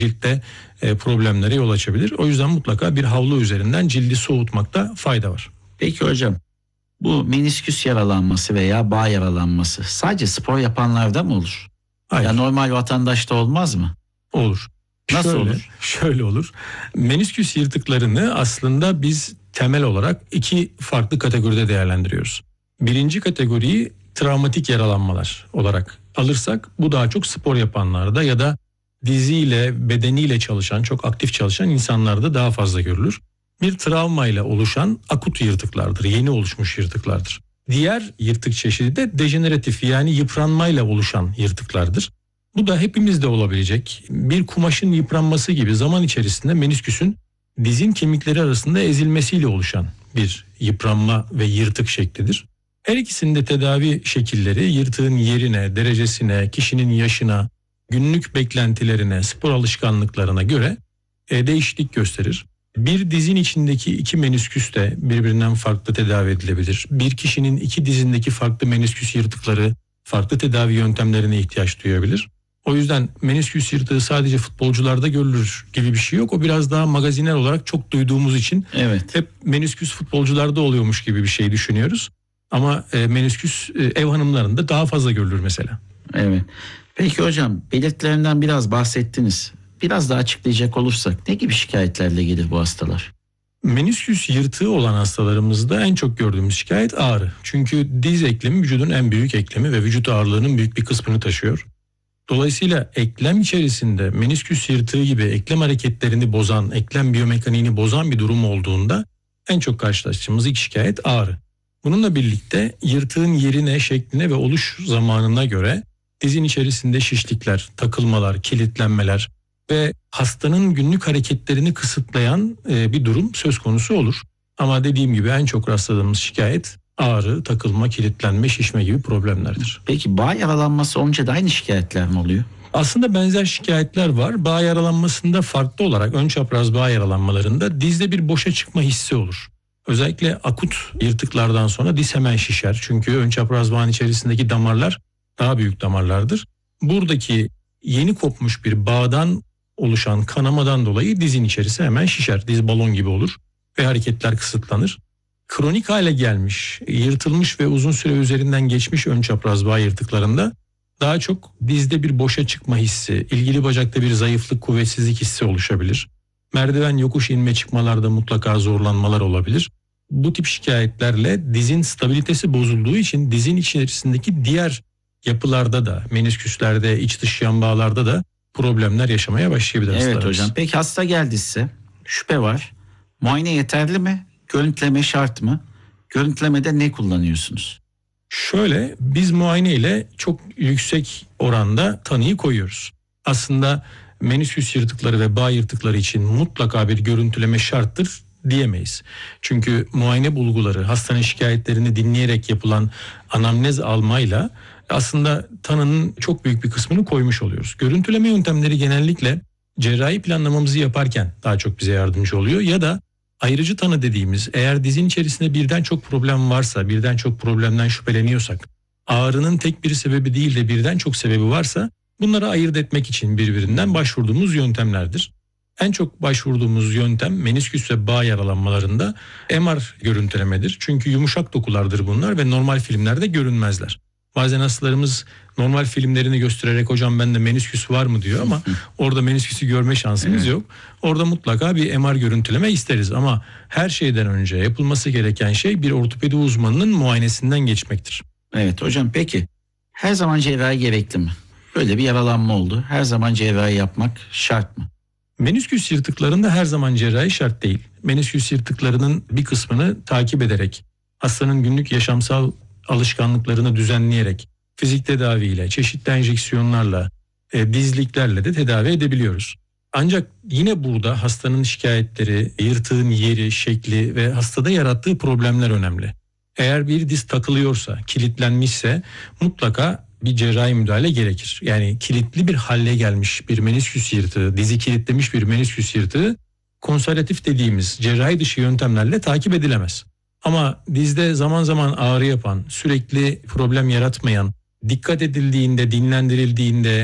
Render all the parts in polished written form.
ciltte problemlere yol açabilir. O yüzden mutlaka bir havlu üzerinden cildi soğutmakta fayda var. Peki hocam, bu menisküs yaralanması veya bağ yaralanması sadece spor yapanlarda mı olur? Hayır. Ya normal vatandaşta olmaz mı? Olur. Nasıl olur? Şöyle olur. Menisküs yırtıklarını aslında biz temel olarak iki farklı kategoride değerlendiriyoruz. Birinci kategoriyi travmatik yaralanmalar olarak alırsak, bu daha çok spor yapanlarda ya da diziyle, bedeniyle çalışan, çok aktif çalışan insanlarda daha fazla görülür. Bir travmayla oluşan akut yırtıklardır, yeni oluşmuş yırtıklardır. Diğer yırtık çeşidi de dejeneratif, yani yıpranmayla oluşan yırtıklardır. Bu da hepimizde olabilecek bir kumaşın yıpranması gibi zaman içerisinde menisküsün dizin kemikleri arasında ezilmesiyle oluşan bir yıpranma ve yırtık şeklidir. Her ikisinin de tedavi şekilleri yırtığın yerine, derecesine, kişinin yaşına, günlük beklentilerine, spor alışkanlıklarına göre değişiklik gösterir. Bir dizin içindeki iki menisküs de birbirinden farklı tedavi edilebilir. Bir kişinin iki dizindeki farklı menisküs yırtıkları farklı tedavi yöntemlerine ihtiyaç duyabilir. O yüzden menisküs yırtığı sadece futbolcularda görülür gibi bir şey yok. O biraz daha magazinel olarak çok duyduğumuz için hep menisküs futbolcularda oluyormuş gibi bir şey düşünüyoruz. Ama menisküs ev hanımlarında daha fazla görülür mesela. Evet. Peki hocam, belirtilerinden biraz bahsettiniz. Biraz daha açıklayacak olursak ne gibi şikayetlerle gelir bu hastalar? Menisküs yırtığı olan hastalarımızda en çok gördüğümüz şikayet ağrı. Çünkü diz eklemi vücudun en büyük eklemi ve vücut ağırlığının büyük bir kısmını taşıyor. Dolayısıyla eklem içerisinde menisküs yırtığı gibi eklem hareketlerini bozan, eklem biyomekaniğini bozan bir durum olduğunda en çok karşılaştığımız ilk şikayet ağrı. Bununla birlikte yırtığın yerine, şekline ve oluş zamanına göre dizin içerisinde şişlikler, takılmalar, kilitlenmeler ve hastanın günlük hareketlerini kısıtlayan bir durum söz konusu olur. Ama dediğim gibi en çok rastladığımız şikayet ağrı, takılma, kilitlenme, şişme gibi problemlerdir. Peki bağ yaralanması olunca da aynı şikayetler mi oluyor? Aslında benzer şikayetler var. Bağ yaralanmasında farklı olarak ön çapraz bağ yaralanmalarında dizde bir boşa çıkma hissi olur. Özellikle akut yırtıklardan sonra diz hemen şişer. Çünkü ön çapraz bağın içerisindeki damarlar daha büyük damarlardır. Buradaki yeni kopmuş bir bağdan oluşan kanamadan dolayı dizin içerisi hemen şişer. Diz balon gibi olur ve hareketler kısıtlanır. Kronik hale gelmiş, yırtılmış ve uzun süre üzerinden geçmiş ön çapraz bağ yırtıklarında daha çok dizde bir boşa çıkma hissi, ilgili bacakta bir zayıflık, kuvvetsizlik hissi oluşabilir. Merdiven, yokuş, inme çıkmalarda mutlaka zorlanmalar olabilir. Bu tip şikayetlerle dizin stabilitesi bozulduğu için dizin içerisindeki diğer yapılarda da, menisküslerde, iç dış yan bağlarda da problemler yaşamaya başlayabilir hastalarımız. Evet hocam. Peki hasta geldi size, şüphe var. Muayene yeterli mi? Görüntüleme şart mı? Görüntülemede ne kullanıyorsunuz? Şöyle, biz muayene ile çok yüksek oranda tanıyı koyuyoruz. Aslında menisküs yırtıkları ve bağ yırtıkları için mutlaka bir görüntüleme şarttır diyemeyiz. Çünkü muayene bulguları, hastanın şikayetlerini dinleyerek yapılan anamnez almayla aslında tanının çok büyük bir kısmını koymuş oluyoruz. Görüntüleme yöntemleri genellikle cerrahi planlamamızı yaparken daha çok bize yardımcı oluyor ya da ayrıcı tanı dediğimiz, eğer dizin içerisinde birden çok problem varsa, birden çok problemden şüpheleniyorsak, ağrının tek bir sebebi değil de birden çok sebebi varsa bunları ayırt etmek için birbirinden başvurduğumuz yöntemlerdir. En çok başvurduğumuz yöntem menisküs ve bağ yaralanmalarında MR görüntülemedir. Çünkü yumuşak dokulardır bunlar ve normal filmlerde görünmezler. Bazen hastalarımız normal filmlerini göstererek hocam bende menisküs var mı diyor ama orada menisküsü görme şansımız yok. Orada mutlaka bir MR görüntüleme isteriz ama her şeyden önce yapılması gereken şey bir ortopedi uzmanının muayenesinden geçmektir. Evet hocam, peki her zaman cerrahi gerekli mi? Böyle bir yaralanma oldu. Her zaman cerrahi yapmak şart mı? Menisküs yırtıklarında her zaman cerrahi şart değil. Menisküs yırtıklarının bir kısmını takip ederek, hastanın günlük yaşamsal alışkanlıklarını düzenleyerek, fizik tedaviyle, çeşitli enjeksiyonlarla, dizliklerle de tedavi edebiliyoruz. Ancak yine burada hastanın şikayetleri, yırtığın yeri, şekli ve hastada yarattığı problemler önemli. Eğer bir diz takılıyorsa, kilitlenmişse mutlaka bir cerrahi müdahale gerekir. Yani kilitli bir hale gelmiş bir menisküs yırtığı, dizi kilitlemiş bir menisküs yırtığı konservatif dediğimiz cerrahi dışı yöntemlerle takip edilemez. Ama dizde zaman zaman ağrı yapan, sürekli problem yaratmayan, dikkat edildiğinde, dinlendirildiğinde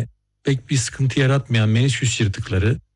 pek bir sıkıntı yaratmayan menisküs yırtıkları